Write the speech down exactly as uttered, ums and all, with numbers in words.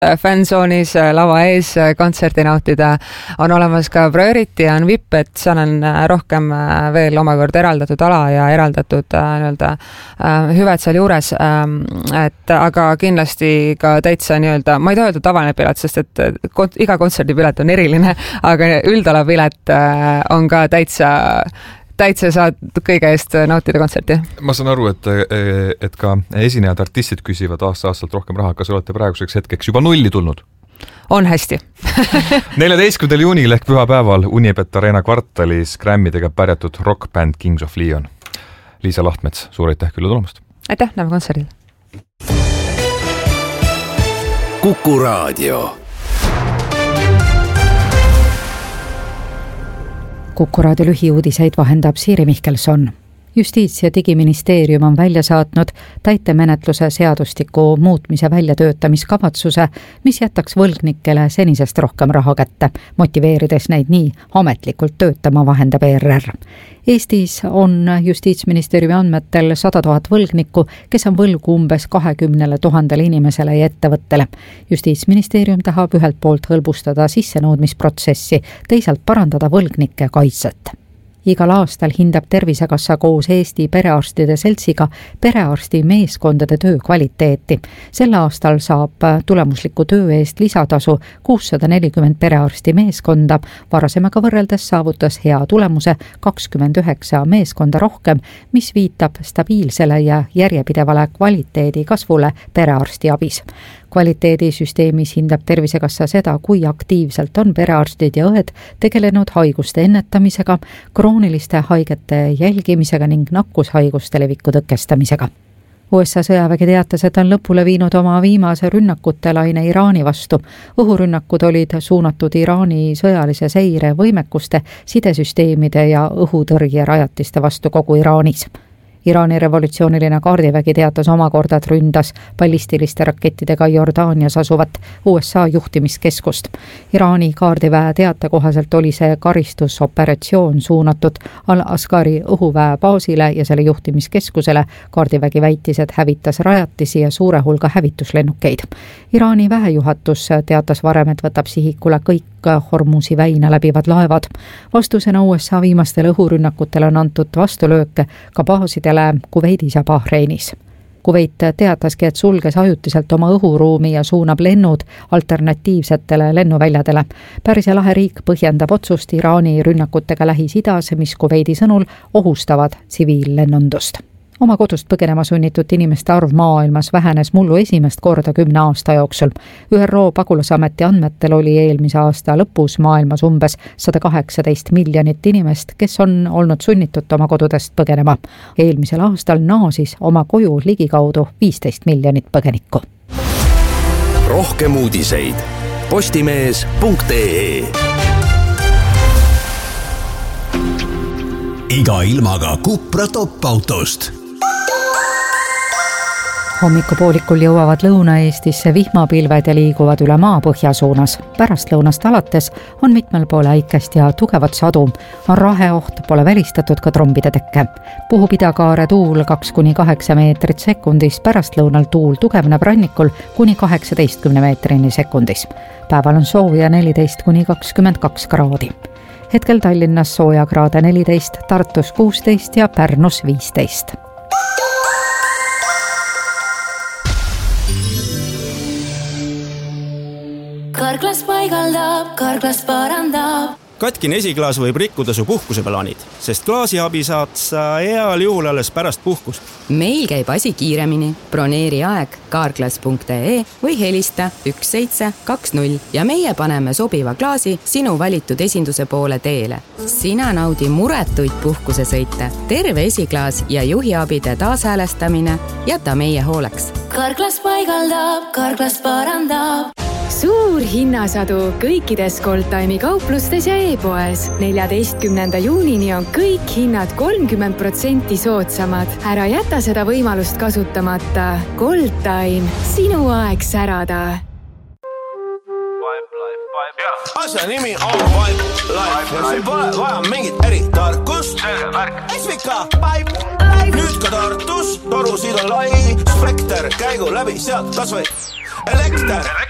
fänsoonis lava ees kontserti nautida. On olemas ka Priority ja on V I P, et seal on rohkem veel omakorda eraldatud ala ja eraldatud nii-öelda hüved seal juures. Et, aga kindlasti ka täitsa nii-öelda, ma ei taha öelda tavaline pilet, sest et iga kontserdipilet on eriline, aga üldala pilet on ka täitsa täitsa saad kõige eest nautida kontserti. Ma saan aru, et, et ka esinejad artistid küsivad aasta-aastalt rohkem raha. Kas olete praeguseks hetkeks juba nulli tulnud? On hästi. neljateistkümnendal juunil ehk pühapäeval Unibet Arena kvartalis Grammidega pärjatud rockbänd Kings of Leon. Liisa Lahtmets, suur aitäh külla tulemast. Aitäh, näeme kontserdil. Kuku Raadio. Kuku Raadio lühiuudiseid vahendab Siiri Mihkelson. Justiits- ja digiministeerium on välja saatnud täitemenetluse seadustiku muutmise väljatöötamiskavatsuse, mis jätaks võlgnikele senisest rohkem raha kätte, motiveerides neid nii ametlikult töötama, vahendab E R R. Eestis on Justiitsministeeriumi andmetel sada tuhat võlgnikku, kes on võlgu umbes kahekümnele tuhandele inimesele ja ettevõttele. Justiitsministeerium tahab ühelt poolt hõlbustada sissenõudmisprotsessi, teisalt parandada võlgnike kaitset. Igal aastal hindab Tervisekassa koos Eesti perearstide seltsiga perearsti meeskondade töö kvaliteeti. Sel aastal saab tulemusliku töö eest lisatasu kuussada nelikümmend perearsti meeskonda, varasemaga võrreldes saavutas hea tulemuse kakskümmend üheksa meeskonda rohkem, mis viitab stabiilsele ja järjepidevale kvaliteedi kasvule perearsti abis. Kvaliteedisüsteemis hindab Tervisekassa seda, kui aktiivselt on perearstid ja õed tegelenud haiguste ennetamisega, krooniliste haigete jälgimisega ning nakkushaiguste leviku tõkestamisega. U S A sõjavägi teatas, et on lõpule viinud oma viimase rünnakute laine Iraani vastu. Õhurünnakud olid suunatud Iraani sõjalise seire võimekuste, sidesüsteemide ja õhutõrje rajatiste vastu kogu Iraanis. Iraani revolutsiooniline kaardivägi teatas omakorda, et ründas ballistiliste rakettidega Jordaanias asuvat U S A juhtimiskeskust. Iraani kaardiväe teate kohaselt oli see karistusoperatsioon suunatud Al-Askari õhuväe baasile ja selle juhtimiskeskusele. Kaardivägi väitis, et hävitas rajatisi ja suure hulga hävituslennukeid. Iraani väejuhatus teatas varem, et võtab sihikule kõik Hormuzi väina läbivad laevad. Vastusena U S A viimastele õhurünnakutele on antud vastulööke ka baasidele Kuveidis ja Bahreinis. Kuveit teataski, et sulges ajutiselt oma õhuruumi ja suunab lennud alternatiivsetele lennuväljadele. Pärsia lahe riik põhjendab otsust Iraani rünnakutega Lähis-Idas, mis Kuveidi sõnul ohustavad tsiviillennundust. Oma kodust põgenema sunnitud inimeste arv maailmas vähenes mullu esimest korda kümne aasta jooksul. Ü R O pagulasameti andmetel oli eelmise aasta lõpus maailmas umbes sada kaheksateist miljonit inimest, kes on olnud sunnitud oma kodudest põgenema. Eelmisel aastal naasis oma koju ligikaudu viisteist miljonit põgenikku. Rohkem uudiseid postimees punkt ee. Iga ilmaga Cupra top-autost. Hommikupoolikul jõuavad Lõuna-Eestisse vihmapilved ja liiguvad üle maa põhja suunas. Pärast lõunast alates on mitmel poole äikest ja tugevat sadu. On raheoht, pole välistatud ka trombide tekke. Puhub idakaare tuul kaks kuni kaheksa meetrit sekundis, pärast lõunal tuul tugevneb rannikul kuni kaheksateistkümne meetrini sekundis. Päeval on sooja neliteist kuni kakskümmend kaks kraadi. Hetkel Tallinnas sooja kraade neliteist, Tartus kuusteist ja Pärnus viisteist. Karklas paigaldab, Karklas parandab. Katkine esiklaas võib rikkuda su puhkuseplaanid, sest klaasiabi saad sa heal juhul alles pärast puhkust. Meil käib asi kiiremini. Broneeri aeg karklas punkt ee või helista üks seitse kaks null ja meie paneme sobiva klaasi sinu valitud esinduse poole teele. Sina naudi muretuid puhkusesõite, terve esiklaas ja juhiabide taashäälestamine jäta meie hooleks. Karklas paigaldab, Karklas parandab. Suur hinnasadu kõikides Goldtime'i kauplustes ja e-poes. neljateistkümnenda juunini on kõik hinnad kolmkümmend protsenti soodsamad. Ära jäta seda võimalust kasutamata. Goldtime, sinu aeg särada. Asja nimi on Vibe Life ja sul pole vaja mingit eritarkust. S V K Vibe Life. Nüüd ka Tartus, torusid on lai, spekter, käigu läbi sealt kas või elekter.